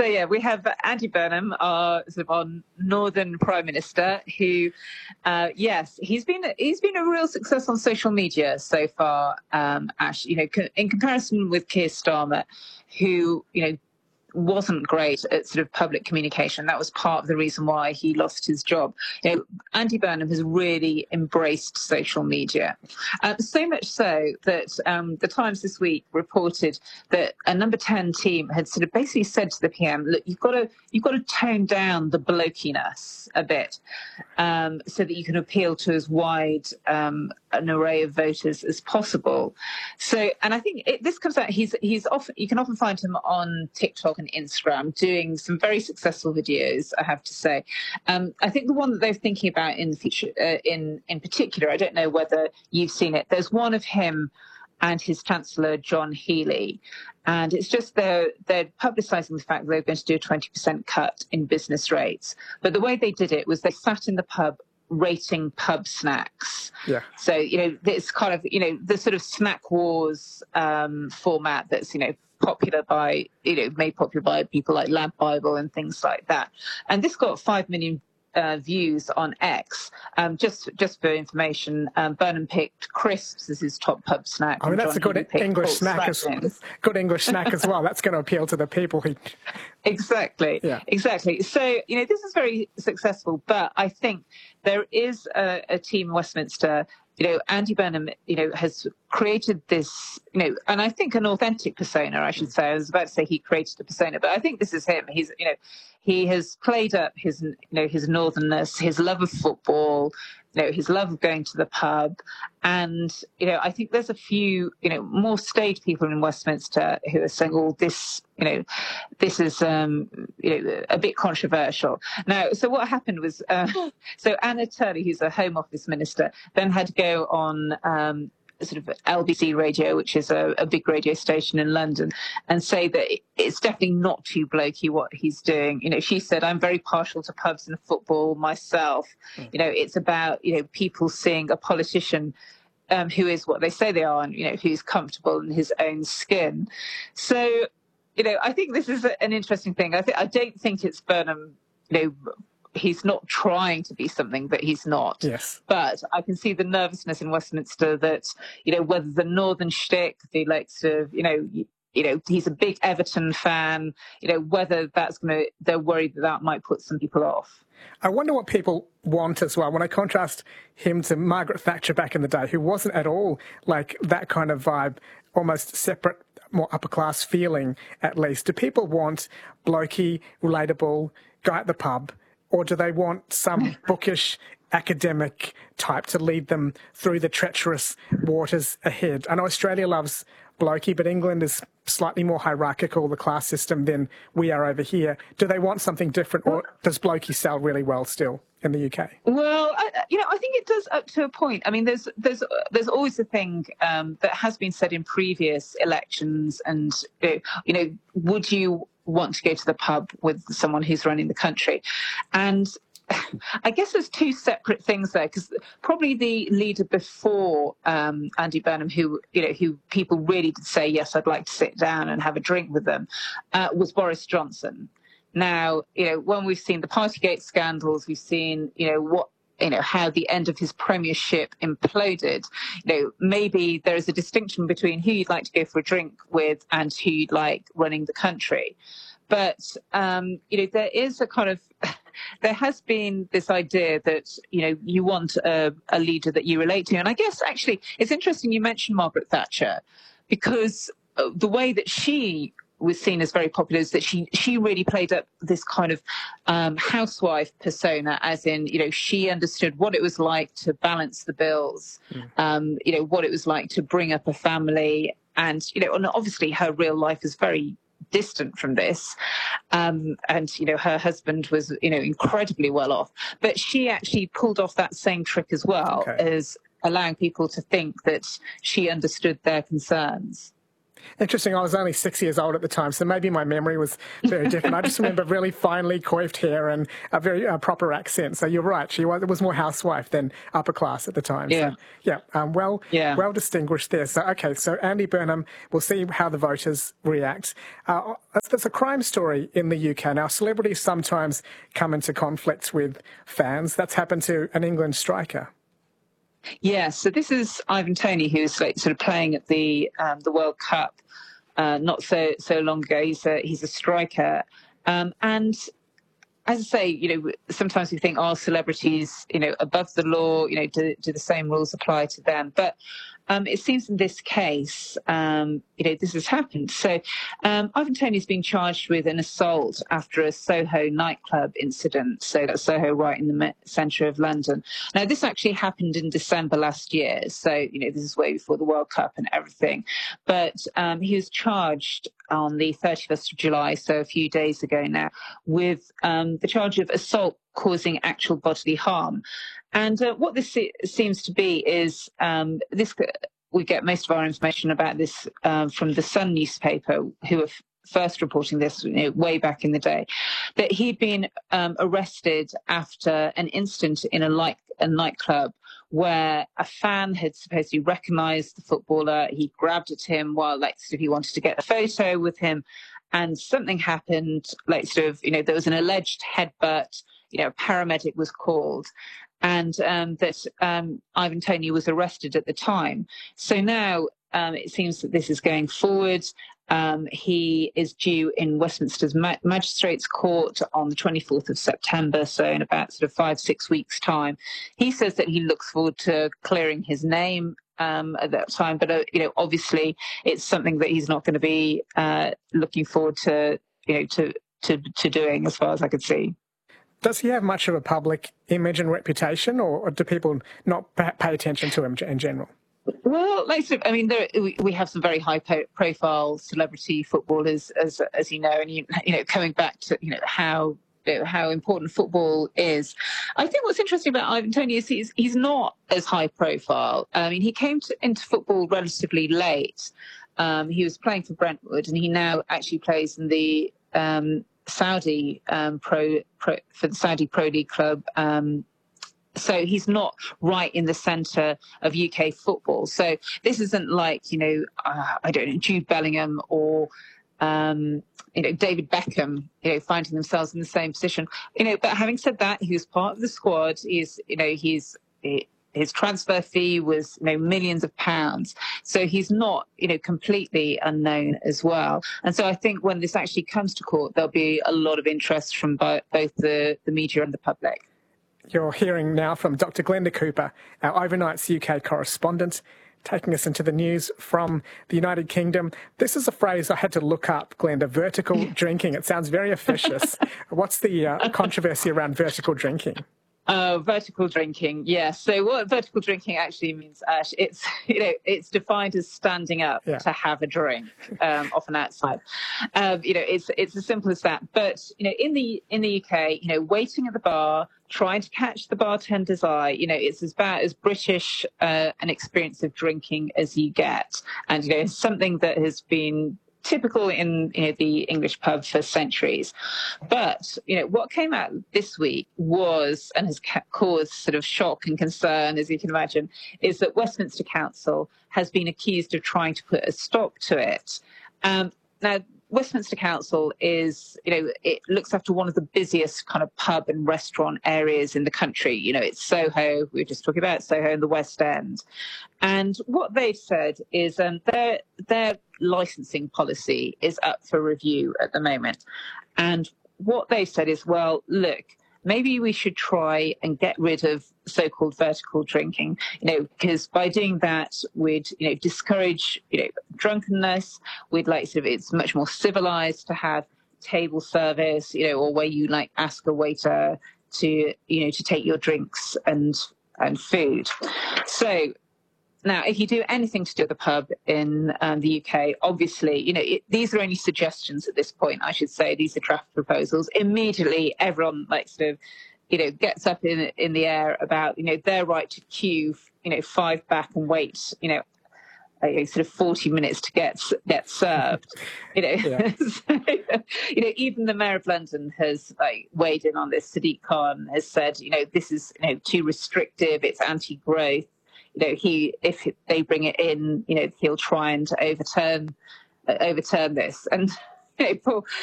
yeah, we have Andy Burnham, our Northern Prime Minister, who, yes, he's been a real success on social media so far. Ash, in comparison with Keir Starmer, who wasn't great at sort of public communication. That was part of the reason why he lost his job. Andy Burnham has really embraced social media, so much so that the Times this week reported that a Number 10 team had sort of basically said to the PM, "Look, you've got to tone down the blokiness a bit, so that you can appeal to as wide an array of voters as possible." So, and I think this comes out. He's often, you can often find him on TikTok and Instagram doing some very successful videos, I have to say. I think the one that they're thinking about in the future, in particular, I don't know whether you've seen it. There's one of him and his Chancellor, John Healey. And it's just they're publicising the fact that they're going to do a 20% cut in business rates. But the way they did it was they sat in the pub rating pub snacks. Yeah. So, it's kind of, the sort of snack wars format that's, popular by, made popular by people like Lab Bible and things like that. And this got 5 million views on X. Just for information, Burnham picked crisps as his top pub snack. I mean, that's a good English snack as well. That's going to appeal to the people who... Exactly. Yeah. Exactly. So, this is very successful, but I think there is a team in Westminster. Andy Burnham, has created this, and I think an authentic persona, I should say. I was about to say he created a persona, but I think this is him. He's, he has played up his northernness, his love of football, his love of going to the pub. And, I think there's a few, more staid people in Westminster who are saying, oh, this is, a bit controversial. Now, so what happened was, so Anna Turley, who's a Home Office minister, then had to go on sort of LBC radio, which is a big radio station in London, and say that it's definitely not too blokey what he's doing. She said, I'm very partial to pubs and football myself. It's about, people seeing a politician who is what they say they are and, who's comfortable in his own skin. So, I think this is an interesting thing. I don't think it's Burnham, he's not trying to be something that he's not. Yes. But I can see the nervousness in Westminster that, whether the Northern shtick, the likes of, he's a big Everton fan, whether they're worried that might put some people off. I wonder what people want as well. When I contrast him to Margaret Thatcher back in the day, who wasn't at all like that kind of vibe, almost separate, more upper class feeling, at least. Do people want blokey, relatable, guy at the pub, or do they want some bookish academic type to lead them through the treacherous waters ahead? I know Australia loves blokey, but England is slightly more hierarchical, the class system, than we are over here. Do they want something different, or does blokey sell really well still in the UK? Well, I think it does up to a point. I mean, there's always a thing that has been said in previous elections, and would you want to go to the pub with someone who's running the country? And I guess there's two separate things there, because probably the leader before Andy Burnham, who people really did say, yes, I'd like to sit down and have a drink with them, was Boris Johnson. Now, when we've seen the Partygate scandals, we've seen, how the end of his premiership imploded. Maybe there is a distinction between who you'd like to go for a drink with and who you'd like running the country. But, there is a kind of, there has been this idea that, you want a leader that you relate to. And I guess, actually, it's interesting you mentioned Margaret Thatcher, because the way that she was seen as very popular is that she really played up this kind of housewife persona, as in, she understood what it was like to balance the bills, what it was like to bring up a family. And, and obviously her real life is very distant from this. And, her husband was, incredibly well off. But she actually pulled off that same trick as well, as allowing people to think that she understood their concerns. Interesting. I was only 6 years old at the time, so maybe my memory was very different. I just remember really finely coiffed hair and a very proper accent. So you're right. She was more housewife than upper class at the time. Yeah. So, yeah, well distinguished there. So, okay, so Andy Burnham, we'll see how the voters react. There's a crime story in the UK. Now, celebrities sometimes come into conflict with fans. That's happened to an England striker. Yeah, so this is Ivan Toney, who's like sort of playing at the World Cup not so long ago. He's a striker, and as I say, sometimes we think, celebrities, above the law, do the same rules apply to them? But it seems in this case, this has happened. So Ivan Toney's been charged with an assault after a Soho nightclub incident. So that's Soho, right in the centre of London. Now, this actually happened in December last year. So, this is way before the World Cup and everything. But he was charged on the 31st of July, so a few days ago now, with the charge of assault causing actual bodily harm. And what this seems to be is we get most of our information about this from the Sun newspaper, who are first reporting this way back in the day, that he'd been arrested after an incident in a nightclub where a fan had supposedly recognised the footballer. He grabbed at him while he wanted to get a photo with him, and something happened. There was an alleged headbutt. A paramedic was called, and that Ivan Toney was arrested at the time. So now it seems that this is going forward. He is due in Westminster's Magistrates Court on the 24th of September, so in about 5-6 weeks' time. He says that he looks forward to clearing his name at that time, but obviously it's something that he's not going to be looking forward to doing, as far as I could see. Does he have much of a public image and reputation, or do people not pay attention to him in general? Well, we have some very high-profile celebrity footballers, as you know, and coming back to how important football is. I think what's interesting about Ivan Toney is he's not as high-profile. He came into football relatively late. He was playing for Brentwood, and he now actually plays in the Saudi for the Saudi Pro League club. So he's not right in the centre of UK football. So this isn't like, I don't know, Jude Bellingham or, David Beckham, finding themselves in the same position. But having said that, he was part of the squad. His transfer fee was, millions of pounds. So he's not, completely unknown as well. And so I think when this actually comes to court, there'll be a lot of interest from both the media and the public. You're hearing now from Dr. Glenda Cooper, our Overnights UK correspondent, taking us into the news from the United Kingdom. This is a phrase I had to look up, Glenda, vertical drinking. It sounds very officious. What's the controversy around vertical drinking? Vertical drinking, yes. So what vertical drinking actually means, Ash, it's defined as standing up to have a drink, often outside. It's as simple as that. But in the UK, waiting at the bar, trying to catch the bartender's eye, it's about as British an experience of drinking as you get, and it's something that has been typical in the English pub for centuries. But what came out this week was, and has caused sort of shock and concern, as you can imagine, is that Westminster Council has been accused of trying to put a stop to it. Now, Westminster Council is, it looks after one of the busiest kind of pub and restaurant areas in the country. It's Soho. We were just talking about Soho in the West End. And what they've said is their licensing policy is up for review at the moment. And what they've said is, well, look, maybe we should try and get rid of so-called vertical drinking, because by doing that, we'd, discourage, drunkenness. We'd it's much more civilized to have table service, or where you ask a waiter to, to take your drinks and food. So now, if you do anything to do with the pub in the UK, obviously, these are only suggestions at this point, I should say. These are draft proposals. Immediately, everyone gets up in the air about, their right to queue, 5 back and wait, sort of 40 minutes to get served. Yeah. So, even the mayor of London has weighed in on this. Sadiq Khan has said, this is too restrictive. It's anti-growth. If they bring it in, he'll try and overturn this. And